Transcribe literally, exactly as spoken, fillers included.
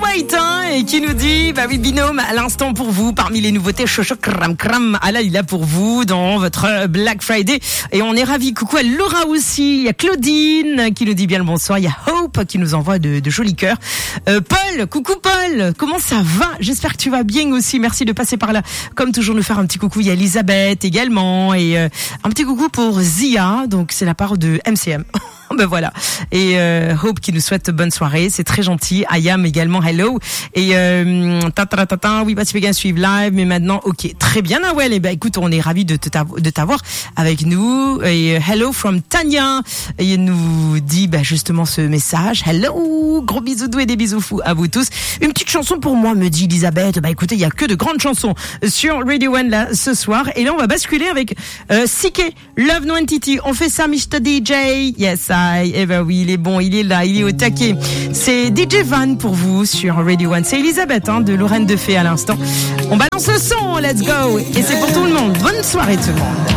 White, hein, et qui nous dit, bah oui, binôme, à l'instant pour vous, parmi les nouveautés, chocho, cram, cram, Allah, il a pour vous dans votre Black Friday. Et on est ravis. Coucou à Laura aussi. Il y a Claudine qui nous dit bien le bonsoir. Il y a Hope qui nous envoie de, de jolis cœurs. Euh, Paul, coucou Paul. Comment ça va? J'espère que tu vas bien aussi. Merci de passer par là. Comme toujours, nous faire un petit coucou. Il y a Elisabeth également. Et euh, un petit coucou pour Zia. Donc, c'est la part de M C M. Ben voilà. Et euh, Hope qui nous souhaite bonne soirée, c'est très gentil. Ayam également, hello. Et euh, tata tata, oui, bah tu peux bien suivre live, mais maintenant, ok, très bien, Nawel. Et ben écoute, on est ravis de te de t'avoir avec nous. Et hello from Tania. Et elle nous dit bah justement ce message. Hello, gros bisous doux et des bisous fous à vous tous. Une petite chanson pour moi, me dit Elisabeth. Bah écoutez, il y a que de grandes chansons sur Radio One là ce soir. Et là, on va basculer avec euh, C K, Love No Entity. On fait ça, mister D J. Yes. Eh ben oui, il est bon, il est là, il est au taquet. C'est D J Van pour vous sur Radio One. C'est Elisabeth hein, de Lorraine de Fay à l'instant. On balance le son, let's go. Et c'est pour tout le monde. Bonne soirée tout le monde.